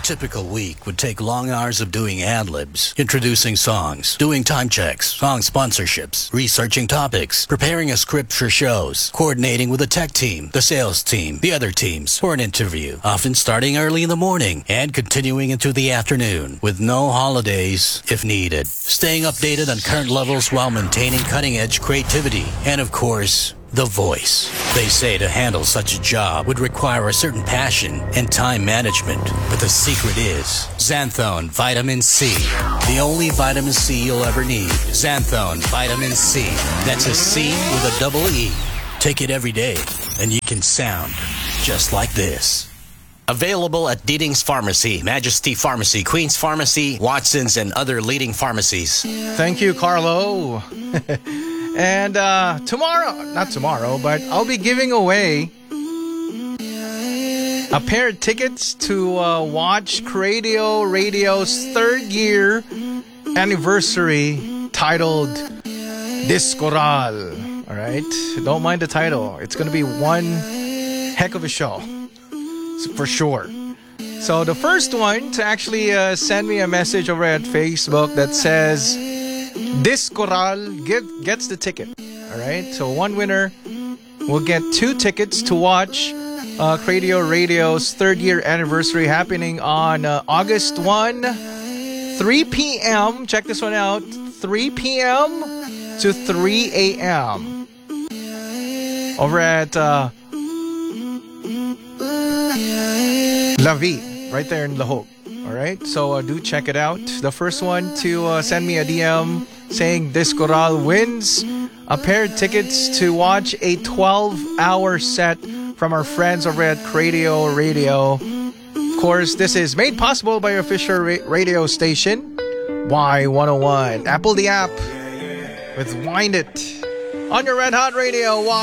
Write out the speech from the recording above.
typical week would take long hours of doing ad-libs, introducing songs, doing time checks, song sponsorships, researching topics, preparing a script for shows, coordinating with the tech team, the sales team, the other teams for an interview, often starting early in the morning and continuing into the afternoon with no holidays if needed. Staying updated on current levels while maintaining cutting-edge creativity and, of course, the voice. They say to handle such a job would require a certain passion and time management. But the secret is Xanthone Vitamin C. The only vitamin C you'll ever need. Xanthone Vitamin C. That's a C with a double E. Take it every day and you can sound just like this. Available at Deeding's Pharmacy, Majesty Pharmacy, Queen's Pharmacy, Watson's, and other leading pharmacies. Thank you, Carlo. And not tomorrow, but I'll be giving away a pair of tickets to watch Cradio Radio's third year anniversary titled Discoral. All right? Don't mind the title. It's going to be one heck of a show. For sure. So the first one to actually send me a message over at Facebook that says Discoral gets the ticket. Alright, so one winner will get 2 tickets to watch Cradio Radio's third year anniversary happening on August 1, 3 p.m. Check this one out, 3 p.m. to 3 a.m. over at La Vie, right there in La Hope. Alright, so do check it out. The first one to send me a DM saying Discoral wins a pair of tickets to watch a 12-hour set from our friends over at Cradio Radio. Of course, this is made possible by your official radio station, Y101. Apple the app with Wind It on your Red Hot Radio.